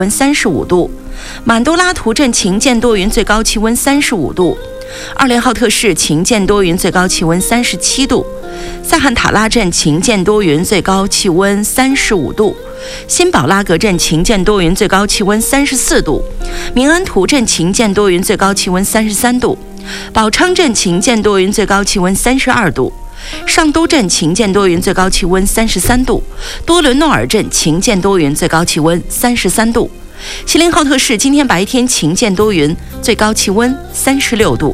温35度，满都拉图镇晴间多云，最高气温35度；二连浩特市晴间多云，最高气温37度；萨罕塔拉镇晴间多云，最高气温35度；新宝拉格镇晴间多云，最高气温34度；明安图镇晴间多云，最高气温33度；宝昌镇晴间多云，最高气温32度；上都镇晴间多云，最高气温33度；多伦诺尔镇晴间多云，最高气温33度；锡林浩特市今天白天晴间多云，最高气温36度。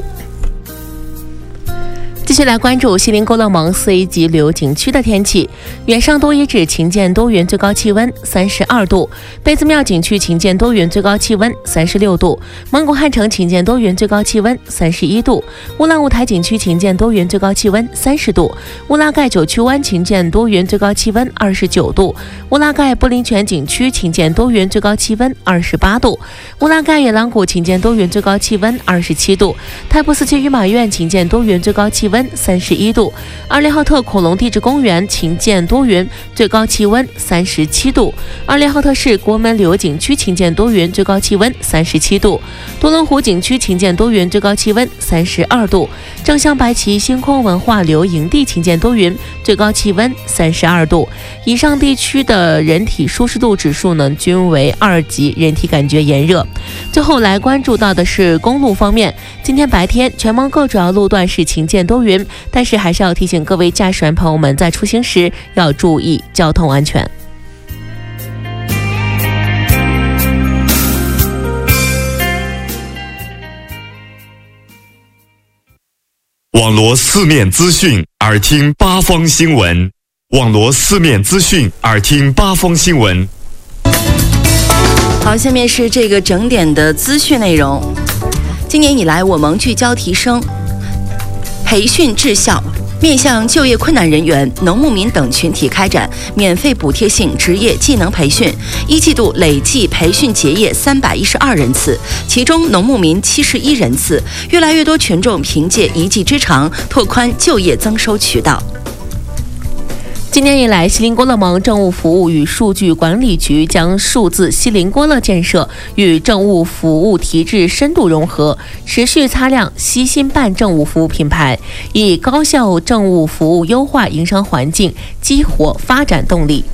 继续来关注锡林郭勒盟4A级旅游景区的天气。远上都遗址晴间多云，最高气温32度；贝兹庙景区晴间多云，最高气温36度；蒙古汉城晴间多云，最高气温31度；乌兰乌台景区晴间多云，最高气温30度；乌拉盖九曲湾晴间多云，最高气温29度；乌拉盖布林泉景区晴间多云，最高气温28度；乌拉盖野狼谷晴间多云，最高气温27度；泰布斯基与马院晴间多云，最高气温31度；二连浩特恐龙地质公园晴间多云，最高气温37度；二连浩特市国门旅游景区晴间多云，最高气温37度；多伦湖景区晴间多云，最高气温32度；正向白旗星空文化旅游营地晴间多云，最高气温32度。以上地区的人体舒适度指数呢，均为2级，人体感觉炎热。最后来关注到的是公路方面，今天白天全蒙各主要路段是晴间多云，但是还是要提醒各位驾驶员朋友们，在出行时要注意交通安全。 网罗四面资讯，耳听八方新闻。网罗四面资讯，耳听八方新闻。 好，下面是这个整点的资讯内容。今年以来，我盟聚焦提升培训质效，面向就业困难人员、农牧民等群体开展免费补贴性职业技能培训。一季度累计培训结业312人次，其中农牧民71人次。越来越多群众凭借一技之长，拓宽就业增收渠道。 今年以来，锡林郭勒盟政务服务与数据管理局将数字锡林郭勒建设与政务服务体制深度融合，持续擦亮锡新办政务服务品牌，以高效政务服务优化营商环境，激活发展动力。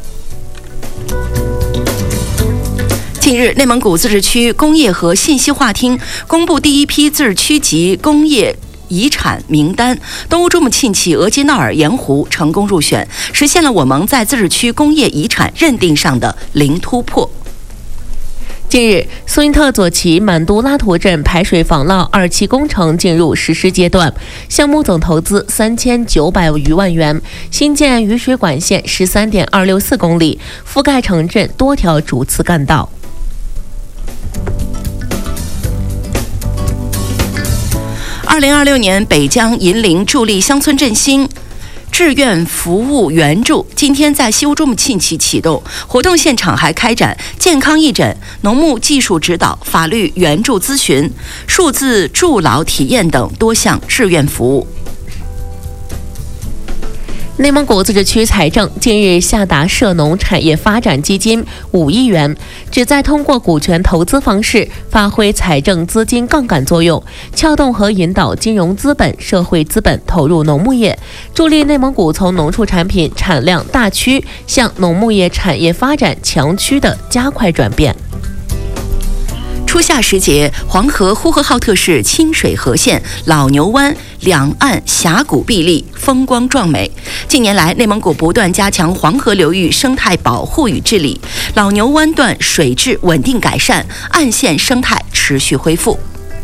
近日，内蒙古自治区工业和信息化厅公布第一批自治区级工业遗产名单，东乌珠穆沁旗额济纳尔盐湖成功入选，实现了我盟在自治区工业遗产认定上的零突破。 近日，苏因特左旗满都拉图镇排水防涝2期工程进入实施阶段，项目总投资3900余万元，新建雨水管线13.264公里，覆盖城镇多条主次干道。 2026年北疆银陵助力乡村振兴志愿服务援助今天在西乌珠穆沁旗启动，活动现场还开展健康义诊、农牧技术指导、法律援助咨询、数字助老体验等多项志愿服务。 内蒙古自治区财政近日下达涉农产业发展基金5亿元，旨在通过股权投资方式发挥财政资金杠杆作用，撬动和引导金融资本、社会资本投入农牧业，助力内蒙古从农畜产品产量大区向农牧业产业发展强区的加快转变。 初夏时节，黄河呼和浩特市清水河县老牛湾两岸峡谷壁立，风光壮美。近年来，内蒙古不断加强黄河流域生态保护与治理，老牛湾段水质稳定改善，岸线生态持续恢复。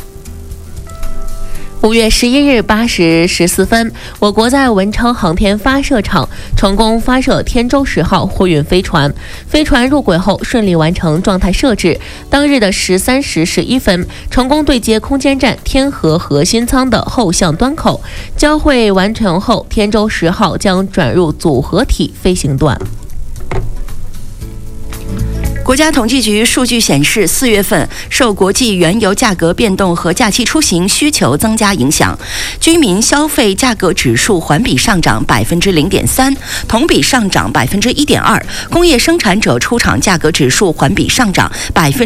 5月11日8时14分，我国在文昌航天发射场成功发射天舟10号货运飞船，飞船入轨后顺利完成状态设置。当日的13时11分，成功对接空间站天河核心舱的后向端口，交会完成后，天舟10号将转入组合体飞行段。 国家统计局数据显示，4月份受国际原油价格变动和假期出行需求增加影响，居民消费价格指数环比上涨0.3%，同比上涨1.2%；工业生产者出厂价格指数环比上涨